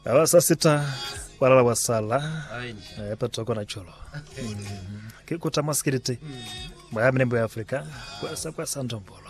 Saa sita walala wasala hapa tutakuwa na cholo kikuta maskiriti mwaya mnembo ya Afrika kwa santombolo.